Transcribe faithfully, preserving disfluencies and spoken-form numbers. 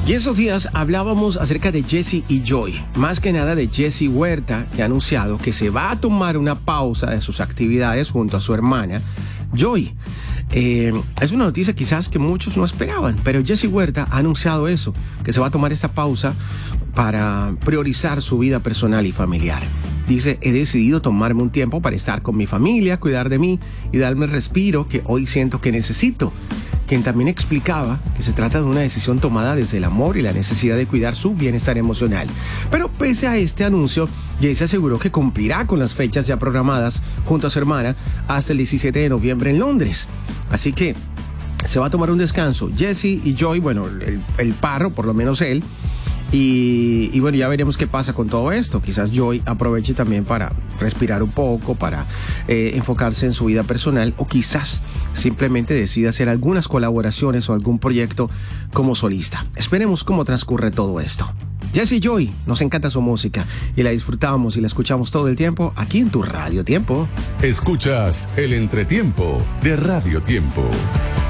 Y esos días hablábamos acerca de Jesse y Joy, más que nada de Jesse Huerta, que ha anunciado que se va a tomar una pausa de sus actividades junto a su hermana, Joy. Eh, es una noticia quizás que muchos no esperaban, pero Jesse Huerta ha anunciado eso, que se va a tomar esta pausa para priorizar su vida personal y familiar. Dice, he decidido tomarme un tiempo para estar con mi familia, cuidar de mí y darme el respiro que hoy siento que necesito. Quien también explicaba que se trata de una decisión tomada desde el amor y la necesidad de cuidar su bienestar emocional. Pero pese a este anuncio, Jesse aseguró que cumplirá con las fechas ya programadas junto a su hermana hasta el diecisiete de noviembre en Londres. Así que se va a tomar un descanso. Jesse y Joy, bueno, el, el parro, por lo menos él. Y, y bueno, ya veremos qué pasa con todo esto. Quizás Joy aproveche también para respirar un poco, para eh, enfocarse en su vida personal, o quizás simplemente decida hacer algunas colaboraciones o algún proyecto como solista. Esperemos cómo transcurre todo esto. Jesse y Joy, nos encanta su música y la disfrutamos y la escuchamos todo el tiempo aquí en tu Radio Tiempo. Escuchas el entretiempo de Radio Tiempo.